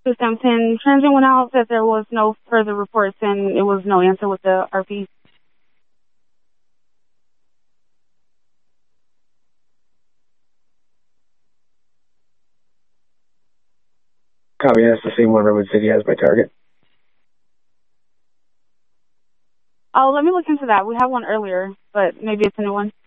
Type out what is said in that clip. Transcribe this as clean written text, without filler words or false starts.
Sampson. Transient went out, said there was no further reports, and it was no answer with the RP. Copy, that's the same one Redwood City has by target. Oh, let me look into that. We had one earlier, but maybe it's a new one.